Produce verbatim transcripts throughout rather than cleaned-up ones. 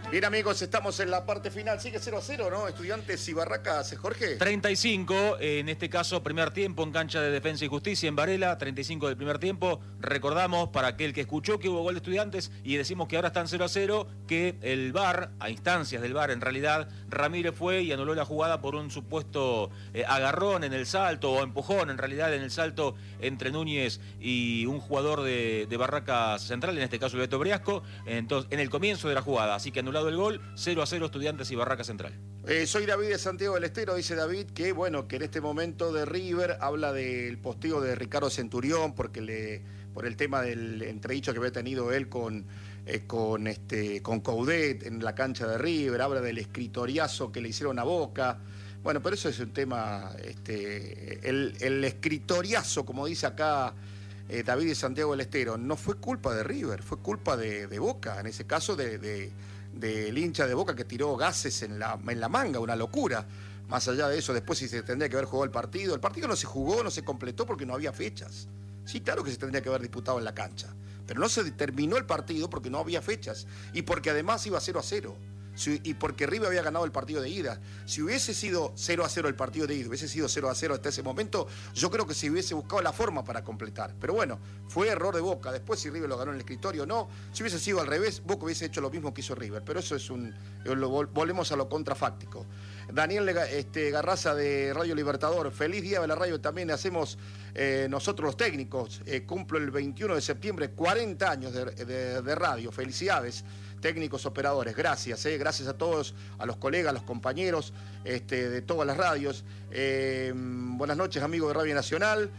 Bien, amigos, estamos en la parte final. Sigue cero a cero, ¿no? Estudiantes y Barracas, Jorge. treinta y cinco, en este caso, primer tiempo en cancha de Defensa y Justicia en Varela, treinta y cinco del primer tiempo. Recordamos, para aquel que escuchó que hubo gol de Estudiantes, y decimos que ahora están cero a cero, que el V A R, a instancias del V A R en realidad, Ramírez fue y anuló la jugada por un supuesto eh, agarrón en el salto, o empujón en realidad en el salto entre Núñez y un jugador de, de Barracas Central, en este caso el Beto Briasco, entonces, en el comienzo de la jugada. Así que anulado el gol, cero a cero Estudiantes y Barracas Central. Eh, soy David de Santiago del Estero, dice David, que bueno, que en este momento de River habla del posteo de Ricardo Centurión, porque le, por el tema del entredicho que había tenido él con, eh, con, este, con Coudet en la cancha de River, habla del escritoriazo que le hicieron a Boca. Bueno, pero eso es un tema, este, el, el escritoriazo, como dice acá eh, David de Santiago del Estero, no fue culpa de River, fue culpa de, de Boca, en ese caso de... de del hincha de Boca que tiró gases en la, en la manga, una locura. Más allá de eso, después si se tendría que haber jugado el partido. El partido no se jugó, no se completó porque no había fechas. Sí, claro que se tendría que haber disputado en la cancha, pero no se terminó el partido porque no había fechas y porque además iba cero a cero. Y porque River había ganado el partido de ida. Si hubiese sido cero a cero el partido de ida, hubiese sido cero a cero hasta ese momento, yo creo que se hubiese buscado la forma para completar. Pero bueno, fue error de Boca. Después si River lo ganó en el escritorio o no, si hubiese sido al revés, Boca hubiese hecho lo mismo que hizo River. Pero eso es un... Lo, volvemos a lo contrafáctico. Daniel este, Garraza de Radio Libertador, feliz día de la radio también hacemos eh, nosotros los técnicos. Eh, cumplo el veintiuno de septiembre, cuarenta años de, de, de radio. Felicidades. Técnicos, operadores, gracias, eh, gracias a todos, a los colegas, a los compañeros este, de todas las radios. Eh, buenas noches, amigos de Radio Nacional.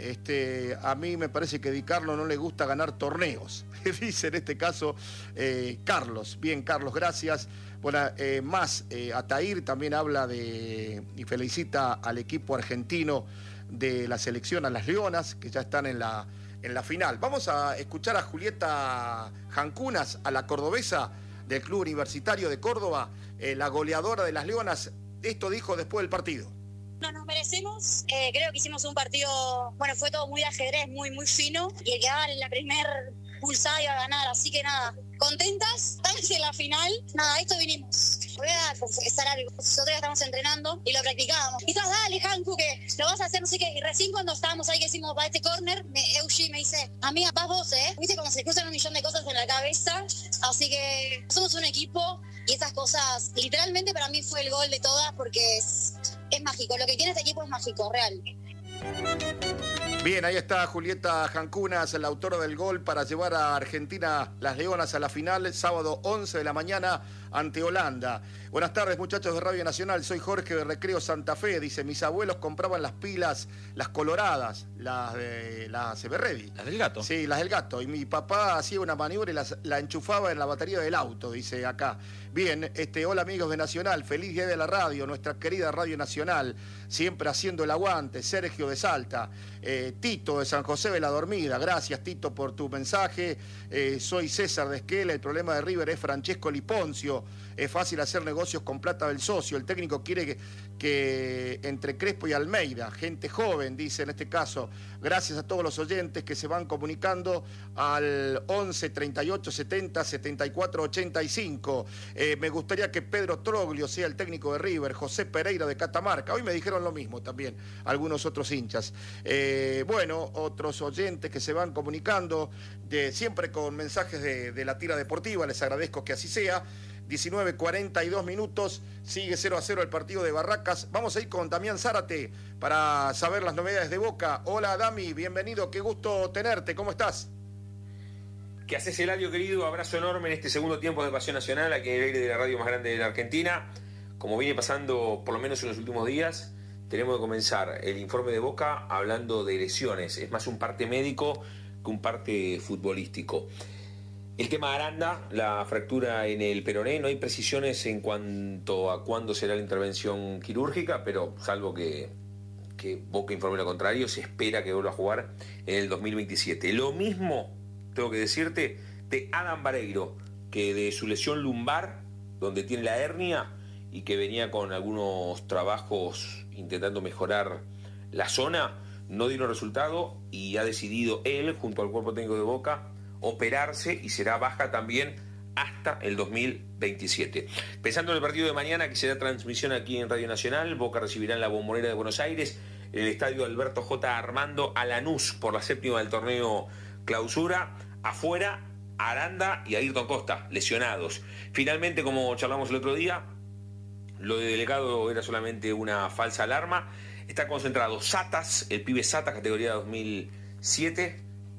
Este, a mí me parece que a Di Carlo no le gusta ganar torneos, dice en este caso eh, Carlos. Bien, Carlos, gracias. Bueno, eh, más, eh, Atair también habla de y felicita al equipo argentino de la selección, a las Leonas, que ya están en la... en la final. Vamos a escuchar a Julieta Jancunas, a la cordobesa del Club Universitario de Córdoba, eh, la goleadora de las Leonas. Esto dijo después del partido. No nos merecemos, eh, creo que hicimos un partido, bueno, fue todo muy de ajedrez, muy, muy fino, y el que daba la primer pulsada iba a ganar, así que nada, contentas, estamos en la final, nada, a esto vinimos. Voy a confesar algo, nosotros ya estamos entrenando y lo practicábamos. Y todas, dale, Hanku, que lo vas a hacer, no sé qué. Y recién cuando estábamos ahí que hicimos para este córner, Eushi me dice, amiga, vas vos, ¿eh? Viste como se cruzan un millón de cosas en la cabeza, así que somos un equipo y esas cosas, literalmente para mí fue el gol de todas porque es, es mágico, lo que tiene este equipo es mágico, real. Bien, ahí está Julieta Jancunas, la autora del gol para llevar a Argentina, las Leonas, a la final, sábado once de la mañana ante Holanda. Buenas tardes, muchachos de Radio Nacional, soy Jorge de Recreo Santa Fe. Dice, mis abuelos compraban las pilas, las coloradas, las de las Everready. Las del gato. Sí, las del gato. Y mi papá hacía una maniobra y las, la enchufaba en la batería del auto, dice acá. Bien, este, hola amigos de Nacional, feliz día de la radio, nuestra querida Radio Nacional, siempre haciendo el aguante. Sergio de Salta, eh, Tito de San José de la Dormida, gracias Tito por tu mensaje. Eh, soy César de Esquela, el problema de River es Francesco Liponcio, es fácil hacer negocios con plata del socio, el técnico quiere que, que entre Crespo y Almeida, gente joven, dice en este caso. Gracias a todos los oyentes que se van comunicando al once, treinta y ocho, setenta, setenta y cuatro, ochenta y cinco. Eh, me gustaría que Pedro Troglio sea el técnico de River, José Pereira de Catamarca. Hoy me dijeron lo mismo también, algunos otros hinchas. Eh, bueno, otros oyentes que se van comunicando, de, siempre con mensajes de, de la tira deportiva, les agradezco que así sea. diecinueve cuarenta y dos minutos, sigue cero a cero el partido de Barracas. Vamos a ir con Damián Zárate para saber las novedades de Boca. Hola Dami, bienvenido, qué gusto tenerte, ¿cómo estás? ¿Qué haces, Eladio, querido? Abrazo enorme en este segundo tiempo de Pasión Nacional, aquí en el aire de la radio más grande de la Argentina. Como viene pasando por lo menos en los últimos días, tenemos que comenzar el informe de Boca hablando de lesiones. Es más un parte médico que un parte futbolístico. El tema de Aranda, la fractura en el peroné, no hay precisiones en cuanto a cuándo será la intervención quirúrgica, pero salvo que, que Boca informe lo contrario, se espera que vuelva a jugar en el dos mil veintisiete. Lo mismo, tengo que decirte, de Adam Vareiro, que de su lesión lumbar, donde tiene la hernia y que venía con algunos trabajos intentando mejorar la zona, no dieron resultado y ha decidido él, junto al cuerpo técnico de Boca, operarse y será baja también hasta el dos mil veintisiete. Pensando en el partido de mañana, que será transmisión aquí en Radio Nacional, Boca recibirá en la Bombonera de Buenos Aires, en el estadio Alberto J. Armando, a Lanús por la séptima del torneo Clausura. Afuera, Aranda y Ayrton Costa, lesionados. Finalmente, como charlamos el otro día, lo de Delegado era solamente una falsa alarma. Está concentrado Satas, el pibe Satas, categoría dos mil siete,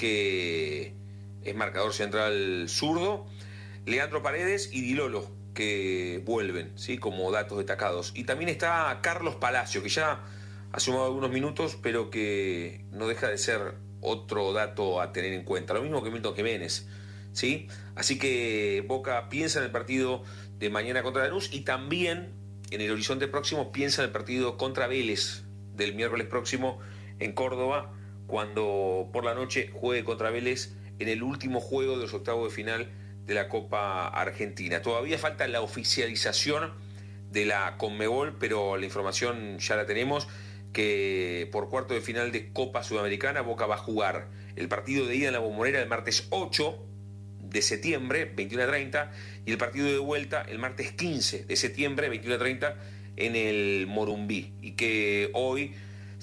que es marcador central zurdo. Leandro Paredes y Dilolo, que vuelven, ¿sí?, como datos destacados. Y también está Carlos Palacio, que ya ha sumado algunos minutos, pero que no deja de ser otro dato a tener en cuenta. Lo mismo que Milton Jiménez, ¿sí? Así que Boca piensa en el partido de mañana contra Lanús y también en el horizonte próximo piensa en el partido contra Vélez del miércoles próximo en Córdoba, cuando por la noche juegue contra Vélez en el último juego de los octavos de final de la Copa Argentina. Todavía falta la oficialización de la Conmebol, pero la información ya la tenemos, que por cuarto de final de Copa Sudamericana Boca va a jugar el partido de ida en la Bombonera el martes ocho de septiembre, veintiuno a treinta, y el partido de vuelta el martes quince de septiembre, veintiuno a treinta, en el Morumbí, y que hoy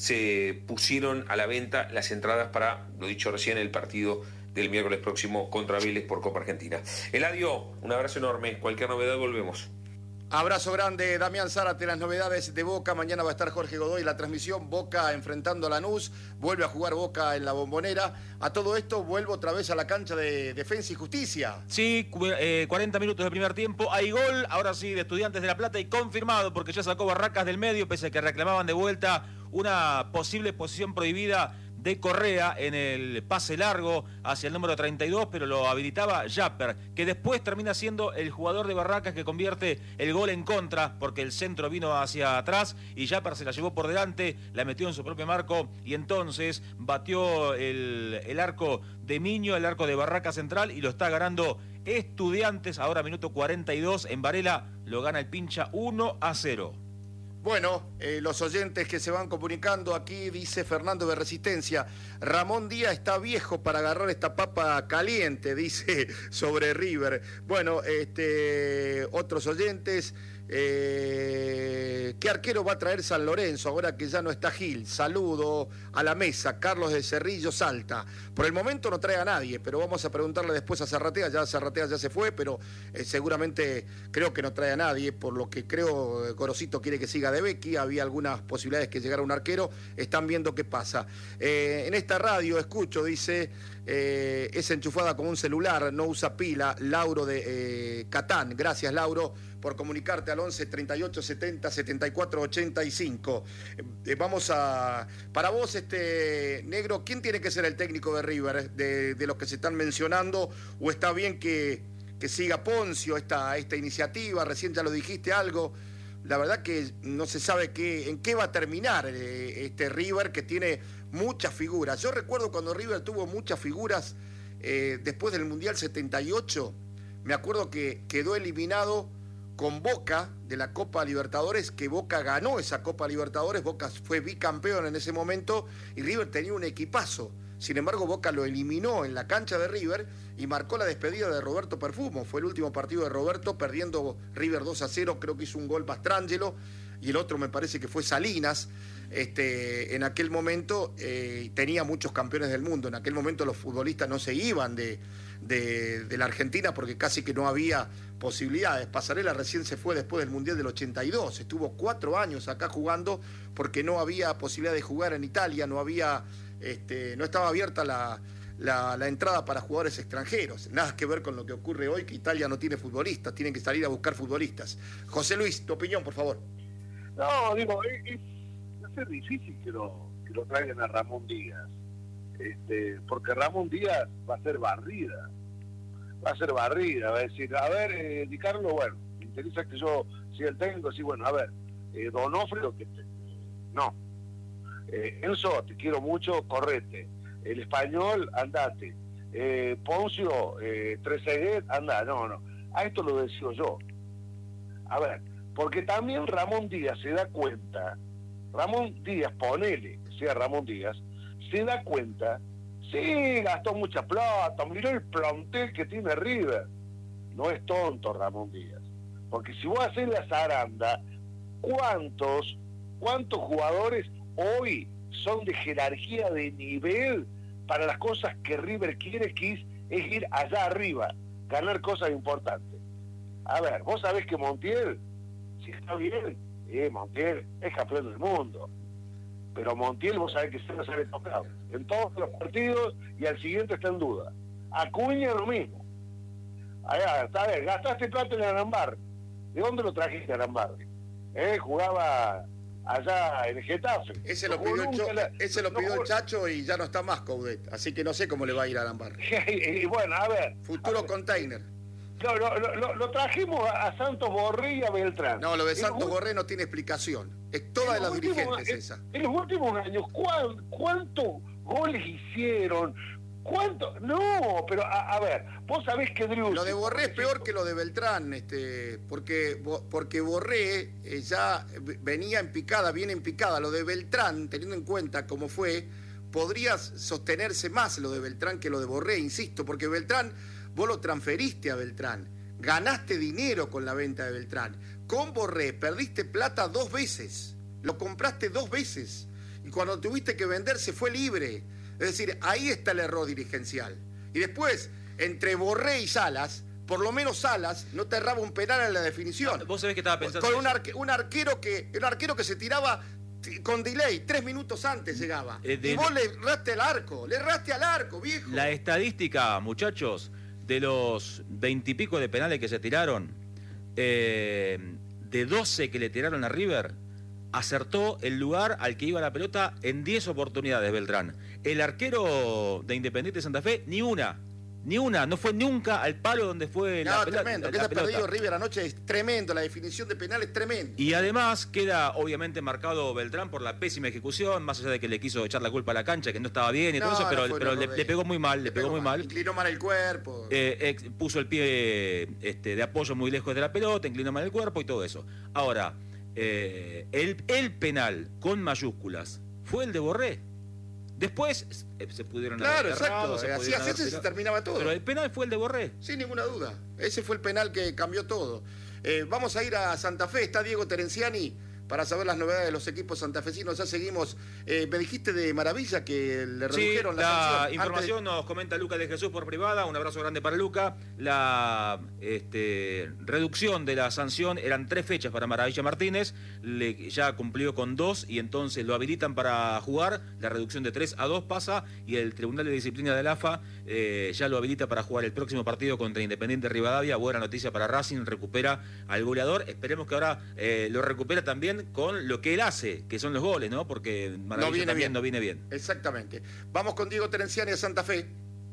se pusieron a la venta las entradas para, lo dicho recién, el partido del miércoles próximo contra Vélez por Copa Argentina. Eladio, un abrazo enorme. Cualquier novedad volvemos. Abrazo grande, Damián Zárate, las novedades de Boca. Mañana va a estar Jorge Godoy, la transmisión. Boca enfrentando a Lanús, vuelve a jugar Boca en la Bombonera. A todo esto vuelvo otra vez a la cancha de Defensa y Justicia. Sí, eh, cuarenta minutos de primer tiempo, hay gol, ahora sí, de Estudiantes de La Plata, y confirmado, porque ya sacó Barracas del medio, pese a que reclamaban de vuelta una posible posición prohibida de Correa en el pase largo hacia el número treinta y dos, pero lo habilitaba Japper, que después termina siendo el jugador de Barracas que convierte el gol en contra, porque el centro vino hacia atrás y Japper se la llevó por delante, la metió en su propio marco y entonces batió el, el arco de Miño, el arco de Barracas Central, y lo está ganando Estudiantes. Ahora minuto cuarenta y dos en Varela, lo gana el Pincha uno a cero. Bueno, eh, los oyentes que se van comunicando aquí, dice Fernando de Resistencia, Ramón Díaz está viejo para agarrar esta papa caliente, dice sobre River. Bueno, este, otros oyentes, eh, ¿qué arquero va a traer San Lorenzo ahora que ya no está Gil? Saludo a la mesa, Carlos de Cerrillo, Salta. Por el momento no trae a nadie, pero vamos a preguntarle después a Zarratea, ya Zarratea ya se fue, pero eh, seguramente creo que no trae a nadie, por lo que creo eh, Gorosito quiere que siga de Becky, había algunas posibilidades que llegara un arquero, están viendo qué pasa. Eh, en esta radio escucho, dice, eh, es enchufada con un celular, no usa pila, Lauro de eh, Catán. Gracias, Lauro, por comunicarte al once treinta y ocho setenta setenta y cuatro ochenta y cinco. Eh, vamos a... Para vos, este Negro, ¿quién tiene que ser el técnico de River, de, de los que se están mencionando, o está bien que, que siga Poncio esta, esta iniciativa? Recién ya lo dijiste algo. La verdad que no se sabe qué, en qué va a terminar eh, este River, que tiene muchas figuras. Yo recuerdo cuando River tuvo muchas figuras eh, después del Mundial setenta y ocho, me acuerdo que quedó eliminado con Boca de la Copa Libertadores, que Boca ganó esa Copa Libertadores, Boca fue bicampeón en ese momento y River tenía un equipazo. Sin embargo, Boca lo eliminó en la cancha de River y marcó la despedida de Roberto Perfumo. Fue el último partido de Roberto, perdiendo River dos a cero, creo que hizo un gol Mastrangelo y el otro me parece que fue Salinas. Este, en aquel momento eh, tenía muchos campeones del mundo. En aquel momento los futbolistas no se iban de, de, de la Argentina porque casi que no había posibilidades. Pasarela recién se fue después del Mundial del ochenta y dos. Estuvo cuatro años acá jugando porque no había posibilidad de jugar en Italia, no había, este, no estaba abierta la, la, la entrada para jugadores extranjeros. Nada que ver con lo que ocurre hoy, que Italia no tiene futbolistas, tienen que salir a buscar futbolistas. José Luis, tu opinión, por favor. No, digo, es, es, es difícil que lo, que lo traigan a Ramón Díaz, este, porque Ramón Díaz va a ser barrida, va a ser barrida, va a decir, a ver, eh, Di Carlo, bueno, me interesa que yo siga el técnico, sí, bueno, a ver, eh, Donofrio, que te, no, eh, Enzo, te quiero mucho, correte, el Español, andate, eh, Poncio, eh, Trezeguet, anda, no, no, a esto lo decido yo, a ver, porque también Ramón Díaz se da cuenta, Ramón Díaz, ponele que sea Ramón Díaz, se da cuenta, sí, gastó mucha plata, mirá el plantel que tiene River, no es tonto Ramón Díaz. Porque si vos haces la zaranda, ¿cuántos, cuántos jugadores hoy son de jerarquía de nivel para las cosas que River quiere, que es, es ir allá arriba, ganar cosas importantes? A ver, vos sabés que Montiel, si está bien, eh, Montiel es campeón del mundo. Pero Montiel, vos sabés que se lo sale tocado en todos los partidos y al siguiente está en duda. Acuña lo mismo. Allá, está bien, gastaste plata en Arambar. ¿De dónde lo trajiste a Arambar? Eh, jugaba allá en el Getafe. Ese lo pidió, el, Cho, la, ese lo pidió no, el Chacho y ya no está más Coudet. Así que no sé cómo le va a ir a Arambar. Y bueno, a ver. Futuro a ver. Container. No, lo, lo, lo trajimos a Santos Borré y a Beltrán. No, lo de Santos Borré no tiene explicación. Es toda de las dirigentes en, esa. En los últimos años, ¿cuántos goles hicieron? ¿Cuánto? No, pero a, a ver, vos sabés que Drew... Lo de Borré es peor que lo de Beltrán, este, porque, porque Borré eh, ya venía en picada, bien en picada. Lo de Beltrán, teniendo en cuenta cómo fue, podría sostenerse más lo de Beltrán que lo de Borré, insisto, porque Beltrán, vos lo transferiste a Beltrán, ganaste dinero con la venta de Beltrán. Con Borré perdiste plata dos veces, lo compraste dos veces, y cuando tuviste que vender se fue libre. Es decir, ahí está el error dirigencial. Y después, entre Borré y Salas, por lo menos Salas no te erraba un penal en la definición. Vos sabés que estaba pensando... Con un, arque, un, arquero que, un arquero que se tiraba con delay, tres minutos antes llegaba. Eh, de, y vos le erraste al arco, le erraste al arco, viejo. La estadística, muchachos, de los veintipico de penales que se tiraron, eh, de doce que le tiraron a River, acertó el lugar al que iba la pelota en diez oportunidades, Beltrán. El arquero de Independiente Santa Fe, ni una, ni una, no fue nunca al palo donde fue no, la, pela, tremendo, la, que la haya pelota. perdido River anoche es tremendo, la definición de penal es tremenda. Y además queda obviamente marcado Beltrán por la pésima ejecución, más allá de que le quiso echar la culpa a la cancha, que no estaba bien y no, todo eso, pero, no pero le, le pegó muy mal, le, le pegó, pegó muy mal. mal. Inclinó mal el cuerpo. Eh, eh, puso el pie este, de apoyo muy lejos de la pelota, inclinó mal el cuerpo y todo eso. Ahora, eh, el, el penal con mayúsculas fue el de Borré. Después eh, se pudieron claro, haber exacto, se así a veces se terminaba todo. Pero el penal fue el de Borré. Sin ninguna duda. Ese fue el penal que cambió todo. Eh, vamos a ir a Santa Fe, está Diego Terenciani para saber las novedades de los equipos santafesinos. Ya seguimos. Eh, me dijiste de maravilla que le redujeron sí, la, la sanción. información de... nos comenta Luca de Jesús por privada. Un abrazo grande para Luca. La este, reducción de la sanción eran tres fechas para Maravilla Martínez. Le, ya cumplió con dos y entonces lo habilitan para jugar. La reducción de tres a dos pasa y el Tribunal de Disciplina del A F A eh, ya lo habilita para jugar el próximo partido contra Independiente Rivadavia. Buena noticia para Racing, recupera al goleador. Esperemos que ahora eh, lo recupera también con lo que él hace, que son los goles, ¿no? Porque Maravilla no viene también bien. no viene bien. Exactamente. Vamos con Diego Terenciani a Santa Fe.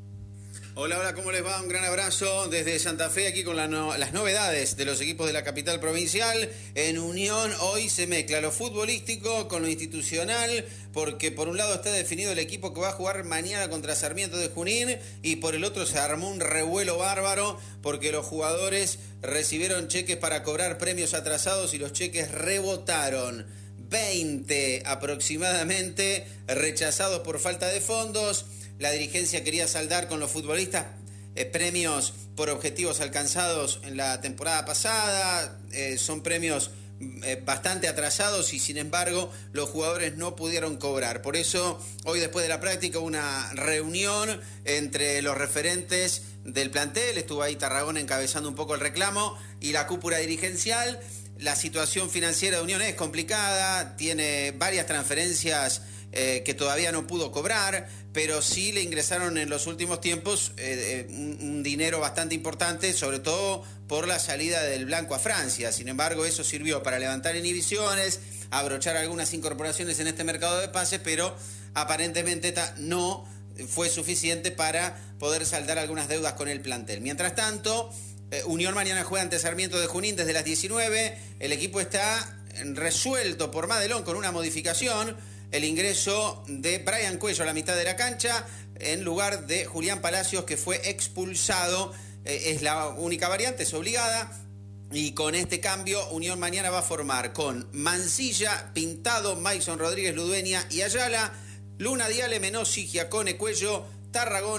Hola, hola, ¿cómo les va? Un gran abrazo desde Santa Fe, aquí con la no, las novedades de los equipos de la capital provincial. En Unión hoy se mezcla lo futbolístico con lo institucional, porque por un lado está definido el equipo que va a jugar mañana contra Sarmiento de Junín y por el otro se armó un revuelo bárbaro porque los jugadores recibieron cheques para cobrar premios atrasados y los cheques rebotaron. veinte aproximadamente rechazados por falta de fondos. La dirigencia quería saldar con los futbolistas eh, premios por objetivos alcanzados en la temporada pasada. Eh, son premios eh, bastante atrasados y sin embargo los jugadores no pudieron cobrar. Por eso hoy después de la práctica hubo una reunión entre los referentes del plantel. Estuvo ahí Tarragona encabezando un poco el reclamo y la cúpula dirigencial. La situación financiera de Unión es complicada, tiene varias transferencias eh, que todavía no pudo cobrar, pero sí le ingresaron en los últimos tiempos eh, un, un dinero bastante importante, sobre todo por la salida del Blanco a Francia. Sin embargo, eso sirvió para levantar inhibiciones, abrochar algunas incorporaciones en este mercado de pases, pero aparentemente no fue suficiente para poder saldar algunas deudas con el plantel. Mientras tanto, eh, Unión mañana juega ante Sarmiento de Junín desde las diecinueve. El equipo está resuelto por Madelón con una modificación. El ingreso de Brian Cuello a la mitad de la cancha en lugar de Julián Palacios, que fue expulsado. Eh, es la única variante, es obligada. Y con este cambio, Unión mañana va a formar con Mancilla, Pintado, Maison Rodríguez, Ludueña y Ayala, Luna, Diale, Menossi, Giacone, Cuello, Tarragona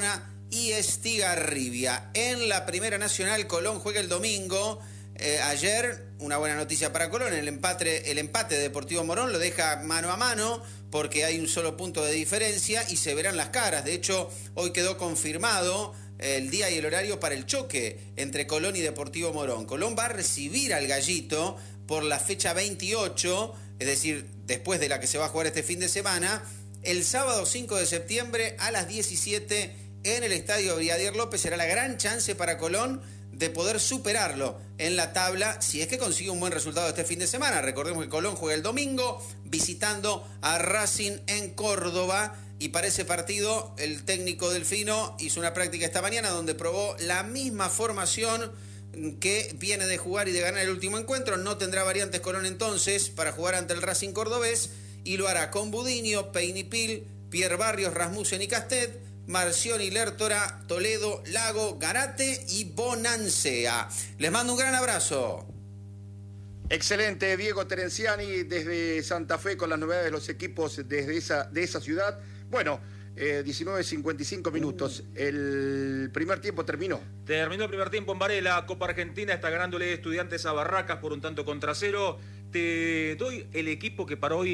y Estigarribia. En la Primera Nacional, Colón juega el domingo. Eh, ayer, una buena noticia para Colón, el empate, el empate de Deportivo Morón lo deja mano a mano porque hay un solo punto de diferencia y se verán las caras. De hecho, hoy quedó confirmado el día y el horario para el choque entre Colón y Deportivo Morón. Colón va a recibir al Gallito por la fecha veintiocho, es decir, después de la que se va a jugar este fin de semana, el sábado cinco de septiembre a las diecisiete en el Estadio Brigadier López. Será la gran chance para Colón de poder superarlo en la tabla si es que consigue un buen resultado este fin de semana. Recordemos que Colón juega el domingo visitando a Racing en Córdoba, y para ese partido el técnico Delfino hizo una práctica esta mañana donde probó la misma formación que viene de jugar y de ganar el último encuentro. No tendrá variantes Colón entonces para jugar ante el Racing cordobés, y lo hará con Budinio, Peinipil, Pierre Barrios, Rasmussen y Castet, Marcioni, Lertora, Toledo, Lago, Garate y Bonancea. Les mando un gran abrazo. Excelente, Diego Terenciani desde Santa Fe con las novedades de los equipos desde esa, de esa ciudad. Bueno, eh, diecinueve cincuenta y cinco minutos. El primer tiempo terminó. Terminó el primer tiempo en Varela. Copa Argentina está ganándole Estudiantes a Barracas por un tanto contra cero. Te doy el equipo que para hoy